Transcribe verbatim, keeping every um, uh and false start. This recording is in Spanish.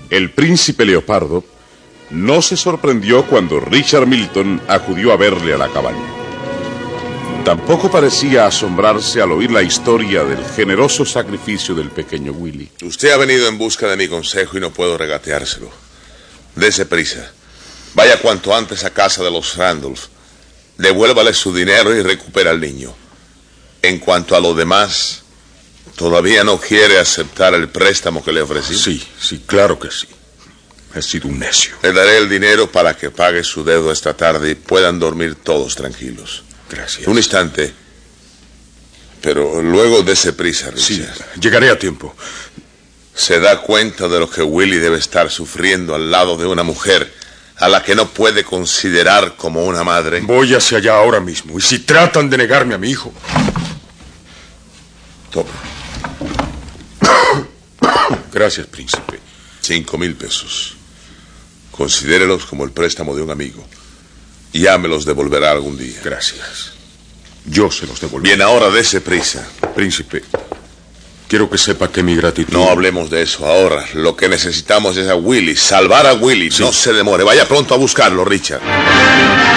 El príncipe Leopardo no se sorprendió cuando Richard Milton acudió a verle a la cabaña. Tampoco parecía asombrarse al oír la historia del generoso sacrificio del pequeño Willie. Usted ha venido en busca de mi consejo y no puedo regateárselo. Dese prisa. Vaya cuanto antes a casa de los Randolph. Devuélvale su dinero y recupera al niño. En cuanto a lo demás, ¿todavía no quiere aceptar el préstamo que le ofrecí? Sí, sí, claro que sí. He sido un necio. Le daré el dinero para que pague su deuda esta tarde y puedan dormir todos tranquilos. Gracias. Un instante. Pero luego dese prisa, Richard. Sí, llegaré a tiempo. ¿Se da cuenta de lo que Willie debe estar sufriendo al lado de una mujer a la que no puede considerar como una madre? Voy hacia allá ahora mismo. Y si tratan de negarme a mi hijo... Toma. Gracias, príncipe. Cinco mil pesos. Considérelos como el préstamo de un amigo. Y ya me los devolverá algún día. Gracias. Yo se los devolveré. Bien, ahora dese prisa. Príncipe, quiero que sepa que mi gratitud... No hablemos de eso ahora. Lo que necesitamos es a Willie. Salvar a Willie. Sí. No se demore. Vaya pronto a buscarlo, Richard.